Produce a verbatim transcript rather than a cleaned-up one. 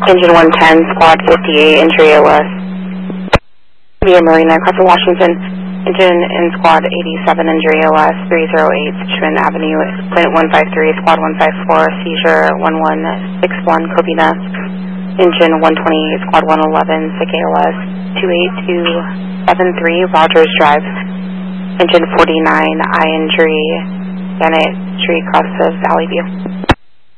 Engine one ten, Squad fifty-eight, injury O S. Via Marina, across the Washington. Engine in Squad eighty-seven, injury O S, three oh eight, Richmond Avenue, Planet one five three, Squad one five four, seizure one one six one, Covina. Engine one twenty-eight, Squad one eleven, S I C A L S, two eight two seven three, Rogers Drive. Engine forty-nine, eye injury, Bennett Street, across the Valley View.